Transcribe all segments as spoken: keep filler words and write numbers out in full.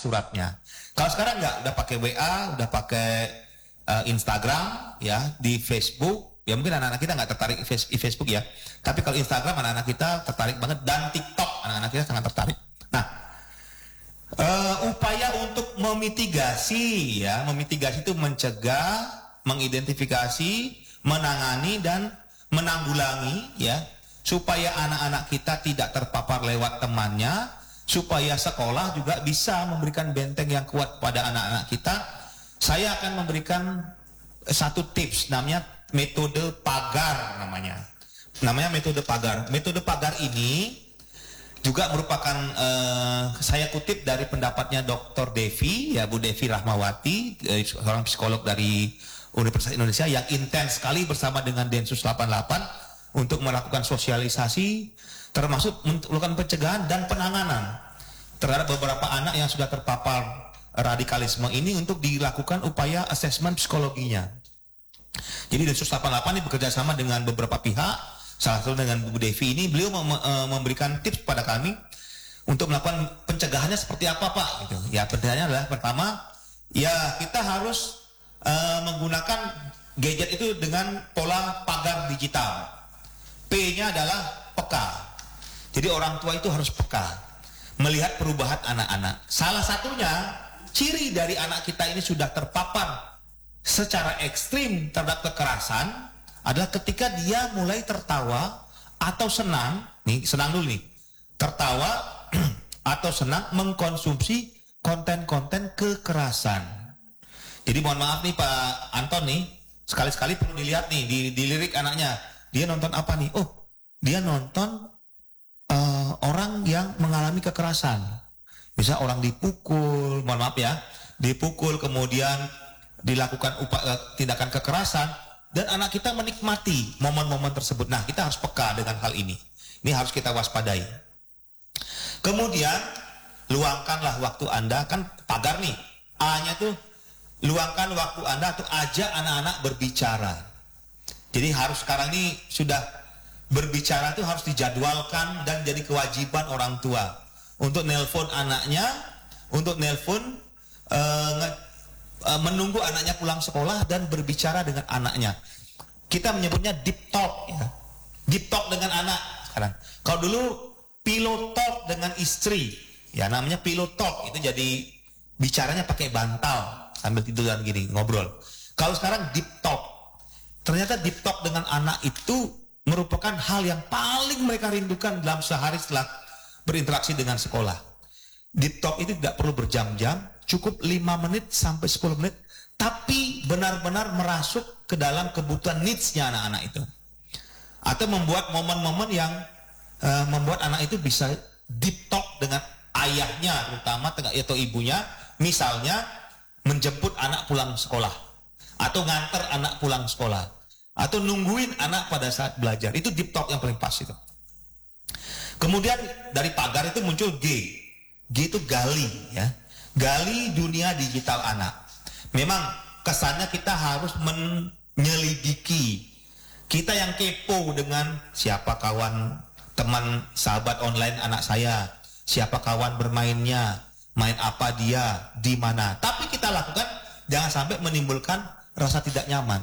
suratnya. Kalau sekarang nggak, udah pakai W A, udah pakai uh, Instagram, ya, di Facebook. Ya mungkin anak-anak kita nggak tertarik di Facebook ya, tapi kalau Instagram anak-anak kita tertarik banget, dan TikTok anak-anak kita sangat tertarik. Nah, uh, upaya untuk memitigasi, ya, memitigasi itu mencegah, mengidentifikasi, menangani dan menanggulangi, ya, supaya anak-anak kita tidak terpapar lewat temannya, supaya sekolah juga bisa memberikan benteng yang kuat pada anak-anak kita. Saya akan memberikan satu tips, namanya metode pagar namanya. Namanya metode pagar. Metode pagar ini juga merupakan uh, saya kutip dari pendapatnya doktor Devi, ya, Bu Devi Rahmawati, eh, seorang psikolog dari Universitas Indonesia yang intens sekali bersama dengan Densus delapan puluh delapan untuk melakukan sosialisasi, termasuk melakukan pencegahan dan penanganan terhadap beberapa anak yang sudah terpapar radikalisme ini, untuk dilakukan upaya asesmen psikologinya. Jadi Densus delapan puluh delapan ini bekerja sama dengan beberapa pihak, salah satu dengan Bu Devi ini. Beliau mem memberikan tips pada kami untuk melakukan pencegahannya seperti apa, Pak, gitu. Ya, pencegahannya adalah pertama, ya, kita harus uh, menggunakan gadget itu dengan pola pagar digital. P-nya adalah peka. Jadi orang tua itu harus peka melihat perubahan anak-anak. Salah satunya, ciri dari anak kita ini sudah terpapar secara ekstrim terhadap kekerasan adalah ketika dia mulai tertawa atau senang, nih senang dulu nih, tertawa atau senang mengkonsumsi konten-konten kekerasan. Jadi mohon maaf nih Pak Anton nih, sekali-sekali perlu dilihat nih di, di lirik anaknya, dia nonton apa nih? Oh, dia nonton uh, orang yang mengalami kekerasan, bisa orang dipukul, mohon maaf ya, dipukul kemudian dilakukan upa, uh, tindakan kekerasan, dan anak kita menikmati momen-momen tersebut. Nah, kita harus peka dengan hal ini. Ini harus kita waspadai. Kemudian, luangkanlah waktu Anda, kan pagar nih, A-nya tuh, luangkan waktu Anda atau ajak anak-anak berbicara. Jadi harus sekarang ini sudah berbicara itu harus dijadwalkan dan jadi kewajiban orang tua untuk nelpon anaknya, untuk nelpon uh, menunggu anaknya pulang sekolah dan berbicara dengan anaknya. Kita menyebutnya deep talk, ya. Deep talk dengan anak sekarang. Kalau dulu pillow talk dengan istri, ya, namanya pillow talk, itu jadi bicaranya pakai bantal sambil tiduran gini, ngobrol. Kalau sekarang deep talk, ternyata deep talk dengan anak itu merupakan hal yang paling mereka rindukan dalam sehari setelah berinteraksi dengan sekolah. Deep talk itu tidak perlu berjam-jam, cukup lima menit sampai sepuluh menit, tapi benar-benar merasuk ke dalam kebutuhan needs-nya anak-anak itu. Atau membuat momen-momen yang uh, membuat anak itu bisa deep talk dengan ayahnya, terutama atau ibunya, misalnya menjemput anak pulang sekolah, atau nganter anak pulang sekolah, atau nungguin anak pada saat belajar. Itu deep talk yang paling pas itu. Kemudian dari pagar itu muncul G. G itu gali, ya. Gali dunia digital anak. Memang kesannya kita harus menyelidiki. Kita yang kepo dengan siapa kawan, teman, sahabat online anak saya, siapa kawan bermainnya, main apa dia, di mana. Tapi kita lakukan jangan sampai menimbulkan rasa tidak nyaman.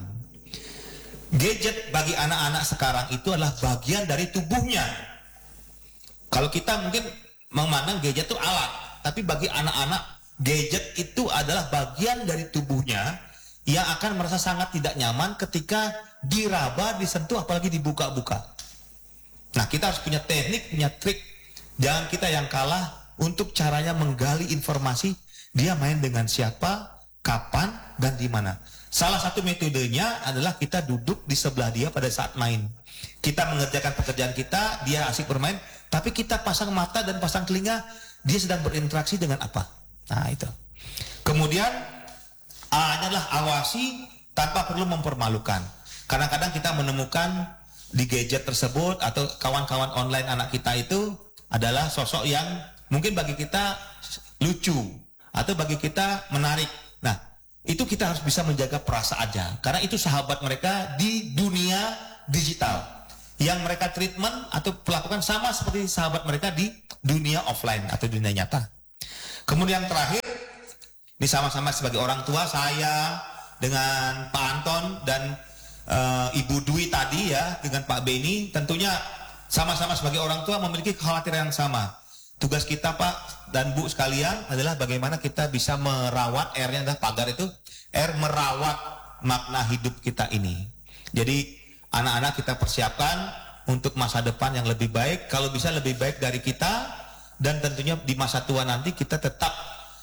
Gadget bagi anak-anak sekarang itu adalah bagian dari tubuhnya. Kalau kita mungkin memandang gadget itu alat, tapi bagi anak-anak gadget itu adalah bagian dari tubuhnya yang akan merasa sangat tidak nyaman ketika diraba, disentuh, apalagi dibuka-buka. Nah, kita harus punya teknik, punya trik. Jangan kita yang kalah untuk caranya menggali informasi, dia main dengan siapa, kapan, dan di mana. Salah satu metodenya adalah kita duduk di sebelah dia pada saat main. Kita mengerjakan pekerjaan kita, dia asik bermain, tapi kita pasang mata dan pasang telinga, dia sedang berinteraksi dengan apa. Nah, itu. Kemudian A-nya adalah awasi tanpa perlu mempermalukan. Kadang-kadang kita menemukan di gadget tersebut atau kawan-kawan online anak kita itu adalah sosok yang mungkin bagi kita lucu atau bagi kita menarik. Nah, itu kita harus bisa menjaga perasaannya, karena itu sahabat mereka di dunia digital yang mereka treatment atau perlakukan sama seperti sahabat mereka di dunia offline atau dunia nyata. Kemudian terakhir, Ini sama-sama sebagai orang tua, saya dengan Pak Anton dan uh, Ibu Dwi tadi ya, dengan Pak Beni, tentunya sama-sama sebagai orang tua memiliki kekhawatiran yang sama. Tugas kita Pak dan Bu sekalian adalah bagaimana kita bisa merawat, R-nya adalah pagar itu, R merawat makna hidup kita ini. Jadi anak-anak kita persiapkan untuk masa depan yang lebih baik, kalau bisa lebih baik dari kita, dan tentunya di masa tua nanti kita tetap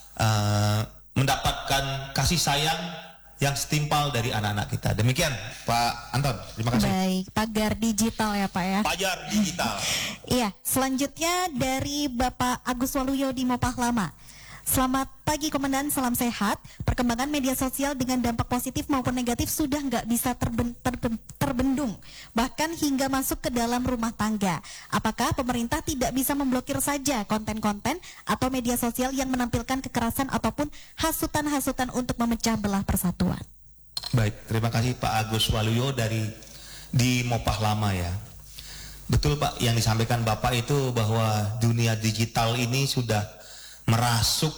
uh, mendapatkan kasih sayang yang setimpal dari anak-anak kita. Demikian Pak Anton, terima kasih. Baik, pagar digital ya Pak ya. Pagar digital. Iya, selanjutnya dari Bapak Agus Waluyo di Mopahlama. Selamat pagi Komandan, salam sehat. Perkembangan media sosial dengan dampak positif maupun negatif sudah nggak bisa terben, terben, terbendung, bahkan hingga masuk ke dalam rumah tangga. Apakah pemerintah tidak bisa memblokir saja konten-konten atau media sosial yang menampilkan kekerasan ataupun hasutan-hasutan untuk memecah belah persatuan? Baik, terima kasih Pak Agus Waluyo dari di Mopahlama ya. Betul Pak, yang disampaikan Bapak itu bahwa dunia digital ini sudah merasuk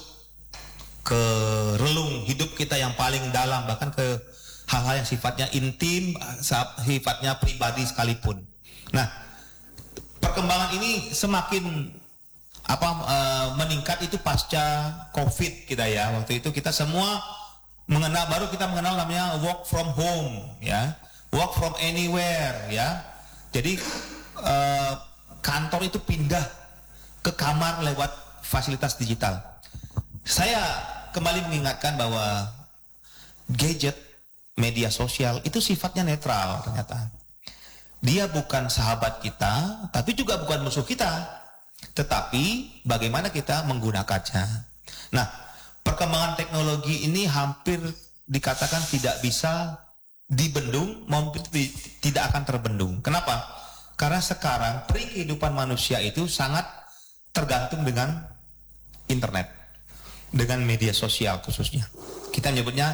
ke relung hidup kita yang paling dalam, bahkan ke hal-hal yang sifatnya intim, sifatnya pribadi sekalipun. Nah, perkembangan ini semakin apa e, meningkat itu pasca Covid kita ya. Waktu itu kita semua mengenal, baru kita mengenal namanya work from home ya, work from anywhere ya. Jadi e, kantor itu pindah ke kamar lewat fasilitas digital. Saya kembali mengingatkan bahwa gadget, media sosial itu sifatnya netral ternyata. Dia bukan sahabat kita, tapi juga bukan musuh kita. Tetapi bagaimana kita menggunakannya. Nah, perkembangan teknologi ini hampir dikatakan tidak bisa dibendung, maupun tidak akan terbendung. Kenapa? Karena sekarang peri kehidupan manusia itu sangat tergantung dengan internet, dengan media sosial khususnya. Kita menyebutnya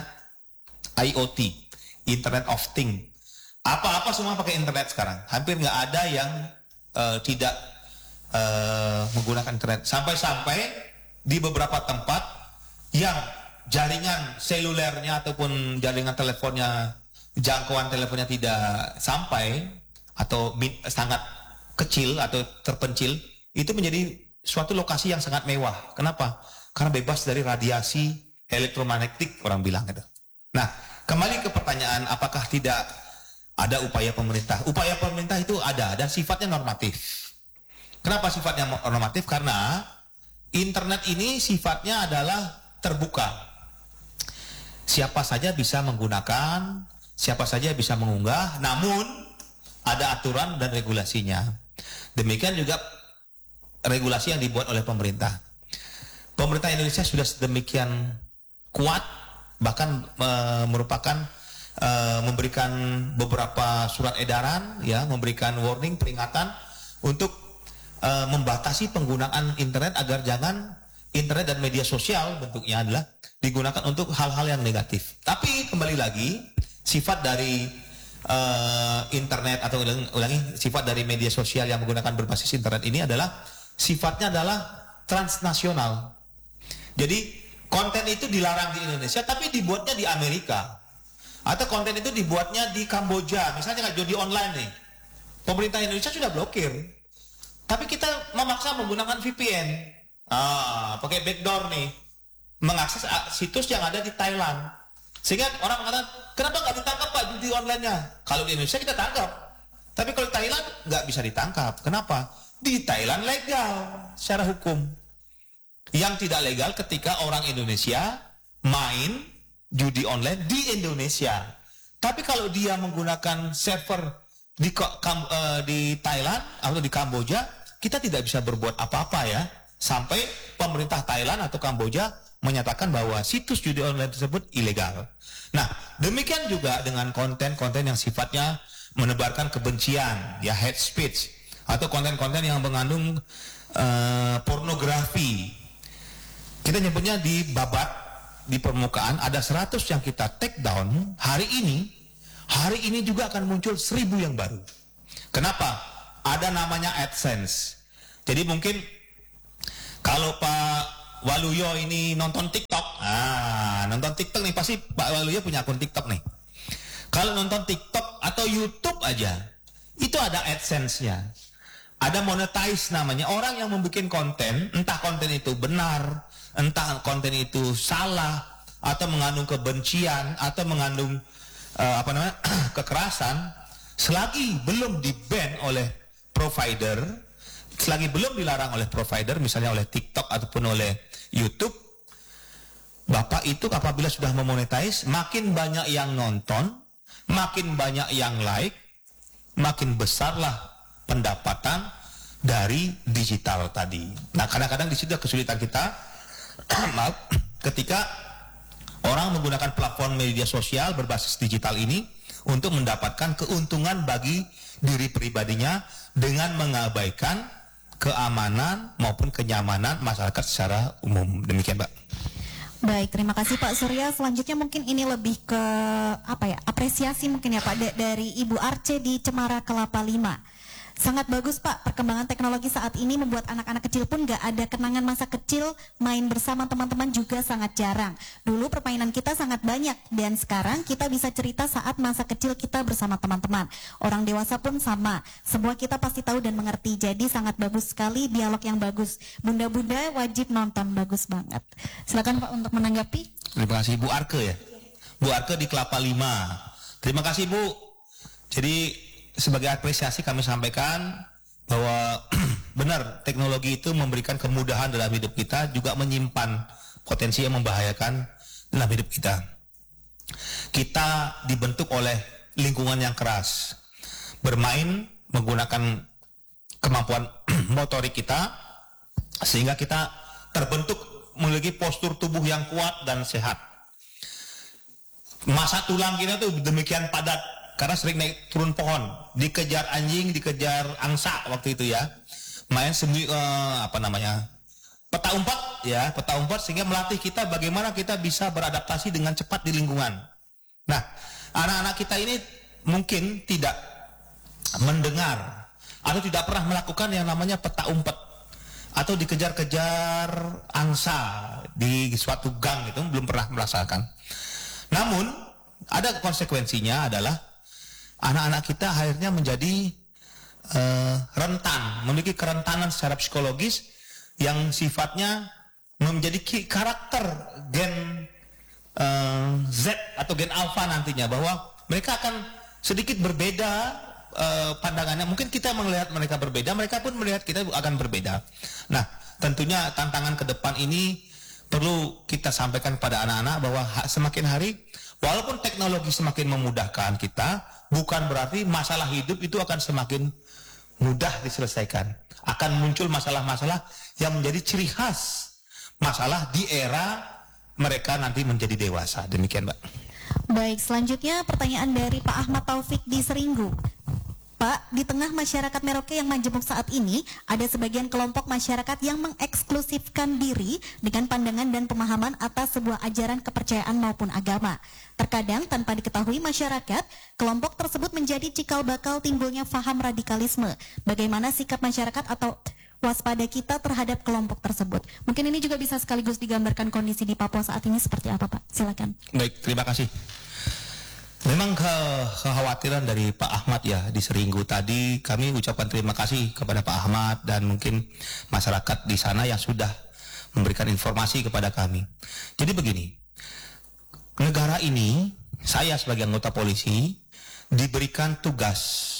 I O T, Internet of Things. Apa-apa semua pakai internet sekarang. Hampir nggak ada yang uh, tidak uh, menggunakan internet. Sampai-sampai di beberapa tempat yang jaringan selulernya ataupun jaringan teleponnya, jangkauan teleponnya tidak sampai atau sangat kecil atau terpencil, itu menjadi suatu lokasi yang sangat mewah. Kenapa? Karena bebas dari radiasi elektromagnetik, orang bilang itu. Nah, kembali ke pertanyaan, apakah tidak ada upaya pemerintah? Upaya pemerintah itu ada, dan sifatnya normatif. Kenapa sifatnya normatif? Karena internet ini sifatnya adalah terbuka. Siapa saja bisa menggunakan, siapa saja bisa mengunggah, namun ada aturan dan regulasinya. Demikian juga regulasi yang dibuat oleh pemerintah. Pemerintah Indonesia sudah sedemikian kuat, bahkan e, merupakan e, memberikan beberapa surat edaran, ya, memberikan warning, peringatan untuk e, membatasi penggunaan internet agar jangan internet dan media sosial bentuknya adalah digunakan untuk hal-hal yang negatif. Tapi kembali lagi, sifat dari e, internet atau ulangi, ulangi sifat dari media sosial yang menggunakan berbasis internet ini adalah sifatnya adalah transnasional. Jadi konten itu dilarang di Indonesia tapi dibuatnya di Amerika. Atau konten itu dibuatnya di Kamboja. Misalnya kayak judi online nih. Pemerintah Indonesia sudah blokir. Tapi kita memaksa menggunakan V P N. Ah, pakai backdoor nih. Mengakses situs yang ada di Thailand. Sehingga orang mengatakan, kenapa nggak ditangkap Pak judi online-nya? Kalau di Indonesia kita tangkap. Tapi kalau di Thailand nggak bisa ditangkap. Kenapa? Di Thailand legal secara hukum. Yang tidak legal ketika orang Indonesia main judi online di Indonesia. Tapi kalau dia menggunakan server di, kam, uh, di Thailand atau di Kamboja, kita tidak bisa berbuat apa-apa ya. Sampai pemerintah Thailand atau Kamboja menyatakan bahwa situs judi online tersebut ilegal. Nah, demikian juga dengan konten-konten yang sifatnya menebarkan kebencian, ya, hate speech, atau konten-konten yang mengandung uh, pornografi. Kita nyebutnya di babat, di permukaan ada seratus yang kita take down. Hari ini, hari ini juga akan muncul seribu yang baru. Kenapa? Ada namanya AdSense. Jadi mungkin kalau Pak Waluyo ini nonton TikTok, ah nonton TikTok nih pasti Pak Waluyo punya akun TikTok nih. Kalau nonton TikTok atau YouTube aja, itu ada AdSense-nya, ada monetize namanya. Orang yang membuat konten, entah konten itu benar, entah konten itu salah, atau mengandung kebencian, atau mengandung uh, apa namanya kekerasan, selagi belum di-ban oleh provider, selagi belum dilarang oleh provider, misalnya oleh TikTok ataupun oleh YouTube, Bapak itu apabila sudah memonetize, makin banyak yang nonton, makin banyak yang like, makin besarlah pendapatan dari digital tadi. Nah, kadang-kadang di situ kesulitan kita, maaf, ketika orang menggunakan platform media sosial berbasis digital ini untuk mendapatkan keuntungan bagi diri pribadinya dengan mengabaikan keamanan maupun kenyamanan masyarakat secara umum. Demikian, Mbak. Baik, terima kasih Pak Surya. Selanjutnya mungkin ini lebih ke apa ya, apresiasi mungkin ya Pak da- dari Ibu Arce di Cemara Kelapa lima. Sangat bagus Pak, perkembangan teknologi saat ini membuat anak-anak kecil pun gak ada kenangan masa kecil, main bersama teman-teman juga sangat jarang. Dulu permainan kita sangat banyak dan sekarang kita bisa cerita saat masa kecil kita bersama teman-teman. Orang dewasa pun sama, semua kita pasti tahu dan mengerti, jadi sangat bagus sekali, dialog yang bagus. Bunda-bunda wajib nonton, bagus banget. Silakan Pak untuk menanggapi. Terima kasih Bu Arke ya, Bu Arke di Kelapa lima. Terima kasih Bu. Jadi sebagai apresiasi kami sampaikan bahwa benar teknologi itu memberikan kemudahan dalam hidup kita, juga menyimpan potensi yang membahayakan dalam hidup kita. Kita dibentuk oleh lingkungan yang keras, bermain menggunakan kemampuan motorik kita sehingga kita terbentuk memiliki postur tubuh yang kuat dan sehat. Masa tulang kita tuh demikian padat karena sering naik turun pohon, dikejar anjing, dikejar angsa waktu itu ya, main semi uh, apa namanya peta umpet ya, peta umpet, sehingga melatih kita bagaimana kita bisa beradaptasi dengan cepat di lingkungan. Nah, anak-anak kita ini mungkin tidak mendengar atau tidak pernah melakukan yang namanya peta umpet atau dikejar-kejar angsa di suatu gang, itu belum pernah merasakan. Namun ada konsekuensinya adalah anak-anak kita akhirnya menjadi uh, rentan, memiliki kerentanan secara psikologis yang sifatnya menjadi karakter gen uh, Z atau gen alpha nantinya, bahwa mereka akan sedikit berbeda uh, pandangannya. Mungkin kita melihat mereka berbeda, mereka pun melihat kita akan berbeda. Nah, tentunya tantangan ke depan ini perlu kita sampaikan pada anak-anak bahwa semakin hari, walaupun teknologi semakin memudahkan kita, bukan berarti masalah hidup itu akan semakin mudah diselesaikan. Akan muncul masalah-masalah yang menjadi ciri khas masalah di era mereka nanti menjadi dewasa. Demikian, Mbak. Baik, selanjutnya pertanyaan dari Pak Ahmad Taufik di Seringgu. Pak, di tengah masyarakat Merauke yang majemuk saat ini, ada sebagian kelompok masyarakat yang mengeksklusifkan diri dengan pandangan dan pemahaman atas sebuah ajaran kepercayaan maupun agama. Terkadang tanpa diketahui masyarakat, kelompok tersebut menjadi cikal bakal timbulnya faham radikalisme. Bagaimana sikap masyarakat atau waspada kita terhadap kelompok tersebut? Mungkin ini juga bisa sekaligus digambarkan kondisi di Papua saat ini seperti apa, Pak? Silakan. Baik, terima kasih. Memang ke kekhawatiran dari Pak Ahmad ya di Seringgu tadi, kami ucapkan terima kasih kepada Pak Ahmad dan mungkin masyarakat di sana yang sudah memberikan informasi kepada kami. Jadi begini, negara ini, saya sebagai anggota polisi diberikan tugas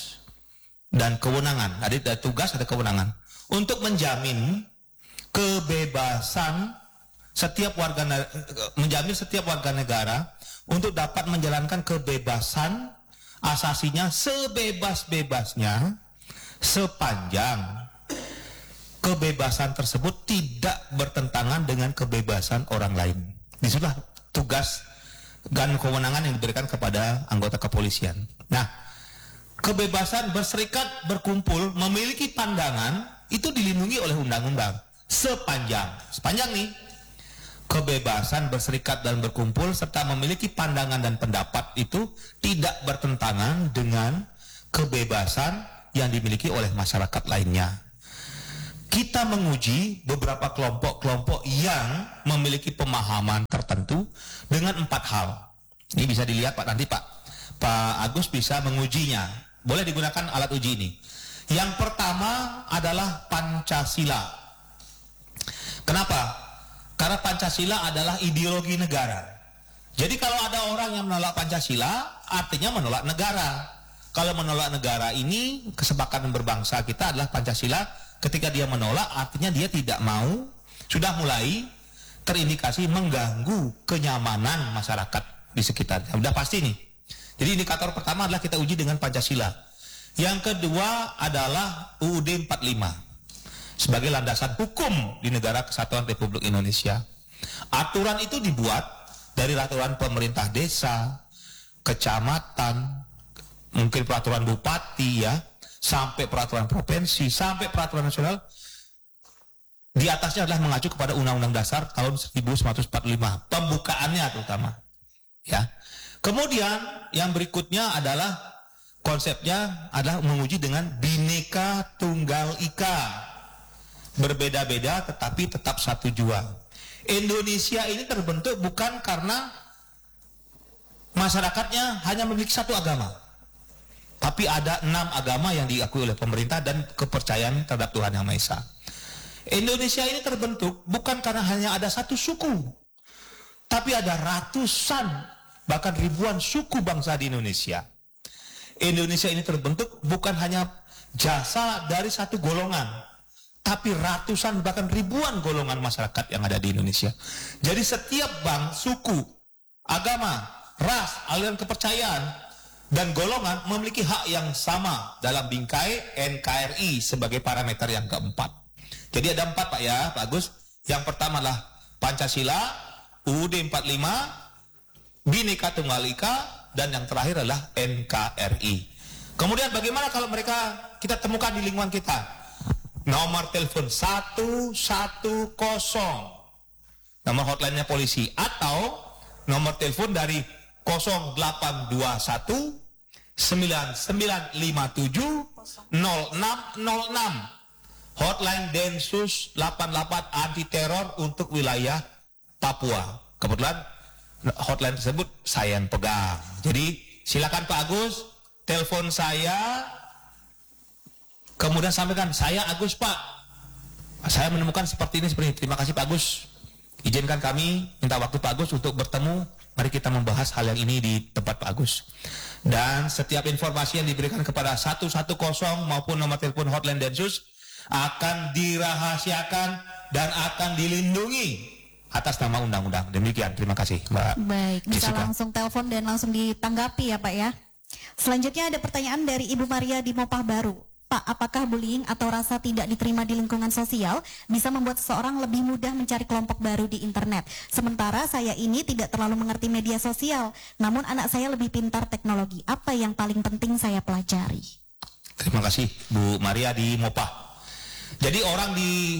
dan kewenangan, ada tugas ada kewenangan untuk menjamin kebebasan setiap warga, menjamin setiap warga negara untuk dapat menjalankan kebebasan asasinya sebebas-bebasnya, sepanjang kebebasan tersebut tidak bertentangan dengan kebebasan orang lain. Disitulah tugas dan kewenangan yang diberikan kepada anggota kepolisian. Nah, kebebasan berserikat, berkumpul, memiliki pandangan itu dilindungi oleh undang-undang sepanjang sepanjang nih kebebasan berserikat dan berkumpul serta memiliki pandangan dan pendapat itu tidak bertentangan dengan kebebasan yang dimiliki oleh masyarakat lainnya. kita menguji beberapa kelompok-kelompok yang memiliki pemahaman tertentu dengan empat hal. Ini bisa dilihat Pak, nanti Pak Pak Agus bisa mengujinya. Boleh digunakan alat uji ini. Yang pertama adalah Pancasila. Kenapa? Karena Pancasila adalah ideologi negara. Jadi kalau ada orang yang menolak Pancasila, artinya menolak negara. Kalau menolak negara ini, kesepakatan berbangsa kita adalah Pancasila. Ketika dia menolak, artinya dia tidak mau, sudah mulai terindikasi mengganggu kenyamanan masyarakat di sekitarnya. Sudah pasti nih. Jadi indikator pertama adalah kita uji dengan Pancasila. Yang kedua adalah U U D empat puluh lima sebagai landasan hukum di negara Kesatuan Republik Indonesia. Aturan itu dibuat dari aturan pemerintah desa, kecamatan, mungkin peraturan bupati ya, sampai peraturan provinsi, sampai peraturan nasional. Di atasnya adalah mengacu kepada Undang-Undang Dasar tahun seribu sembilan ratus empat puluh lima, pembukaannya terutama. Ya. Kemudian yang berikutnya adalah konsepnya adalah menguji dengan Bhinneka Tunggal Ika. Berbeda-beda tetapi tetap satu jua. Indonesia ini terbentuk bukan karena masyarakatnya hanya memiliki satu agama, tapi ada enam agama yang diakui oleh pemerintah dan kepercayaan terhadap Tuhan Yang Maha Esa. Indonesia ini terbentuk bukan karena hanya ada satu suku, tapi ada ratusan bahkan ribuan suku bangsa di Indonesia. Indonesia ini terbentuk bukan hanya jasa dari satu golongan, tapi ratusan bahkan ribuan golongan masyarakat yang ada di Indonesia. Jadi setiap bang, suku, agama, ras, aliran kepercayaan, dan golongan memiliki hak yang sama dalam bingkai N K R I sebagai parameter yang keempat. Jadi ada empat Pak ya, Pak Agus. Yang pertama adalah Pancasila, U U D empat puluh lima, Bhinneka Tunggal Ika, dan yang terakhir adalah N K R I. Kemudian bagaimana kalau mereka kita temukan di lingkungan kita? Nomor telepon satu satu nol, nomor hotline-nya polisi, atau nomor telepon dari nol delapan dua satu sembilan sembilan lima tujuh nol enam nol enam, hotline Densus delapan puluh delapan anti teror untuk wilayah Papua. Kebetulan hotline tersebut saya yang pegang. Jadi silakan Pak Agus, telepon saya, kemudian sampaikan, saya Agus Pak, saya menemukan seperti ini, seperti ini. Terima kasih Pak Agus, izinkan kami minta waktu Pak Agus untuk bertemu. Mari kita membahas hal yang ini di tempat Pak Agus. Dan setiap informasi yang diberikan kepada satu satu nol maupun nomor telepon hotline Densus akan dirahasiakan dan akan dilindungi atas nama undang-undang. Demikian, terima kasih Mbak. Baik, bisa Jessica. langsung telepon dan langsung ditanggapi ya Pak ya. Selanjutnya ada pertanyaan dari Ibu Maria di Mopah Baru. Pak, apakah bullying atau rasa tidak diterima di lingkungan sosial bisa membuat seseorang lebih mudah mencari kelompok baru di internet? Sementara saya ini tidak terlalu mengerti media sosial, namun anak saya lebih pintar teknologi. Apa yang paling penting saya pelajari? Terima kasih Bu Maria di Mopah. Jadi orang di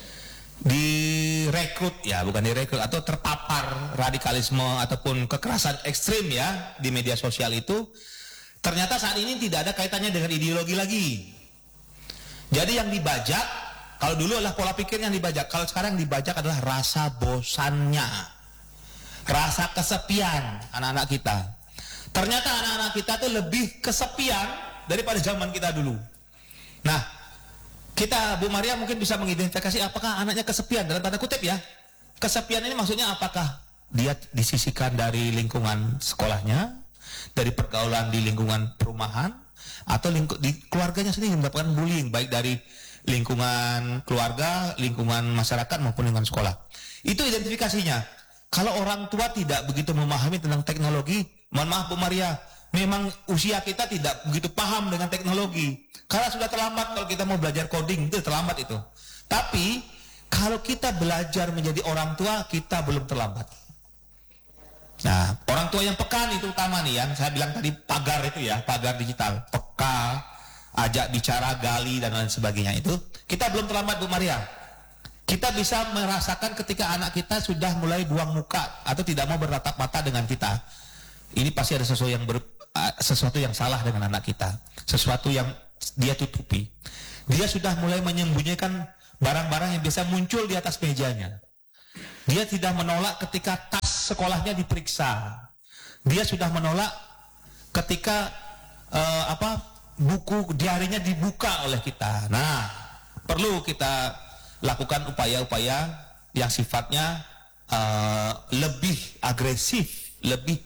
direkrut ya, bukan direkrut, atau terpapar radikalisme ataupun kekerasan ekstrim ya di media sosial itu, ternyata saat ini tidak ada kaitannya dengan ideologi lagi. Jadi yang dibajak, kalau dulu adalah pola pikir yang dibajak, kalau sekarang yang dibajak adalah rasa bosannya, rasa kesepian anak-anak kita. Ternyata anak-anak kita tuh lebih kesepian daripada zaman kita dulu. Nah, kita, Bu Maria mungkin bisa mengidentifikasi apakah anaknya kesepian, dalam tanda kutip ya. Kesepian ini maksudnya apakah dia disisihkan dari lingkungan sekolahnya, dari pergaulan di lingkungan perumahan, atau lingku, di keluarganya sendiri mendapatkan bullying, baik dari lingkungan keluarga, lingkungan masyarakat maupun lingkungan sekolah. Itu identifikasinya. Kalau orang tua tidak begitu memahami tentang teknologi, mohon maaf Bu Maria, memang usia kita tidak begitu paham dengan teknologi. Karena sudah terlambat kalau kita mau belajar coding, itu terlambat itu. Tapi kalau kita belajar menjadi orang tua, kita belum terlambat. Nah, orang tua yang peka itu utama nih, yang saya bilang tadi pagar itu ya, pagar digital, peka, ajak bicara, gali dan lain sebagainya itu, kita belum terlambat Bu Maria. Kita bisa merasakan ketika anak kita sudah mulai buang muka atau tidak mau bertatap mata dengan kita. Ini pasti ada sesuatu yang ber, sesuatu yang salah dengan anak kita, sesuatu yang dia tutupi. Dia sudah mulai menyembunyikan barang-barang yang biasa muncul di atas mejanya. Dia tidak menolak ketika tas sekolahnya diperiksa. Dia sudah menolak ketika uh, apa buku diarinya dibuka oleh kita. Nah, perlu kita lakukan upaya-upaya yang sifatnya uh, lebih agresif, lebih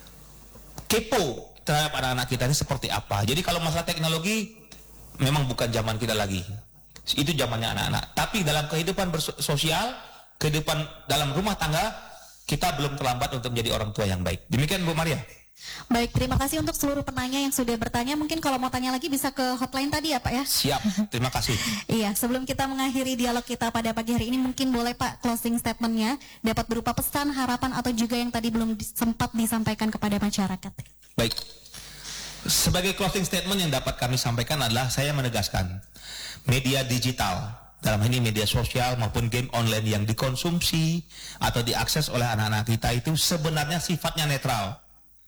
kepo terhadap anak-anak kita ini seperti apa. Jadi kalau masalah teknologi memang bukan zaman kita lagi. Itu zamannya anak-anak. Tapi dalam kehidupan bersosial, kehidupan dalam rumah tangga, kita belum terlambat untuk menjadi orang tua yang baik. Demikian Bu Maria. Baik, terima kasih untuk seluruh penanya yang sudah bertanya. Mungkin kalau mau tanya lagi bisa ke hotline tadi ya Pak ya. Siap, terima kasih. Iya, sebelum kita mengakhiri dialog kita pada pagi hari ini, mungkin boleh Pak closing statementnya dapat berupa pesan, harapan atau juga yang tadi belum sempat disampaikan kepada masyarakat. Baik, sebagai closing statement yang dapat kami sampaikan adalah saya menegaskan media digital, dalam ini media sosial maupun game online yang dikonsumsi atau diakses oleh anak-anak kita itu sebenarnya sifatnya netral.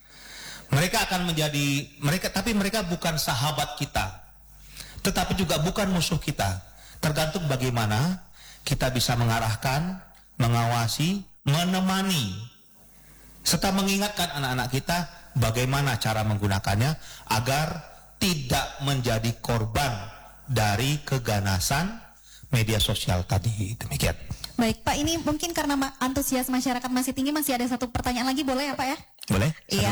Mereka akan menjadi mereka, tapi mereka bukan sahabat kita, tetapi juga bukan musuh kita. Tergantung bagaimana kita bisa mengarahkan, mengawasi, menemani, serta mengingatkan anak-anak kita bagaimana cara menggunakannya agar tidak menjadi korban dari keganasan media sosial tadi. Demikian. Baik Pak, ini mungkin karena antusias masyarakat masih tinggi, masih ada satu pertanyaan lagi, boleh ya Pak ya? Boleh. Iya.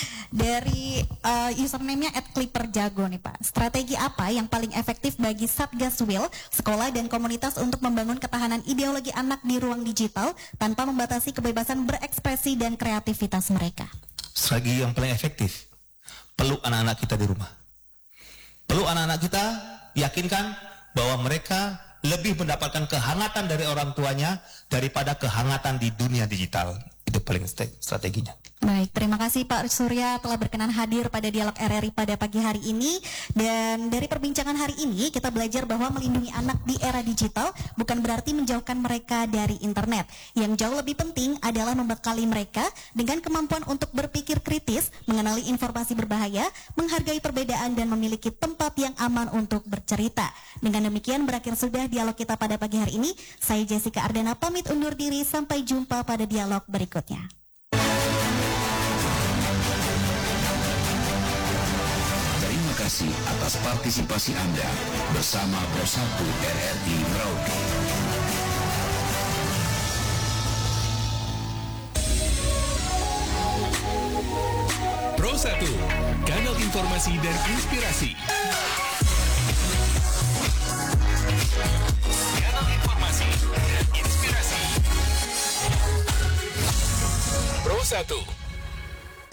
Dari uh, username-nya at clipperjago nih Pak. Strategi apa yang paling efektif bagi Satgas Will, sekolah dan komunitas untuk membangun ketahanan ideologi anak di ruang digital tanpa membatasi kebebasan berekspresi dan kreativitas mereka? Strategi yang paling efektif, peluk anak-anak kita di rumah. Peluk anak-anak kita, yakinkan bahwa mereka lebih mendapatkan kehangatan dari orang tuanya daripada kehangatan di dunia digital. Itu paling strateginya. Baik, terima kasih Pak Surya telah berkenan hadir pada Dialog R R I pada pagi hari ini. Dan dari perbincangan hari ini kita belajar bahwa melindungi anak di era digital bukan berarti menjauhkan mereka dari internet. Yang jauh lebih penting adalah membekali mereka dengan kemampuan untuk berpikir kritis, mengenali informasi berbahaya, menghargai perbedaan dan memiliki tempat yang aman untuk bercerita. Dengan demikian berakhir sudah dialog kita pada pagi hari ini. Saya Jessica Ardana pamit undur diri, sampai jumpa pada dialog berikutnya. Terima kasih atas partisipasi Anda bersama Bersatu R R I Merauke. Pro satu, kanal informasi dan inspirasi. Kanal informasi dan inspirasi. Pro satu.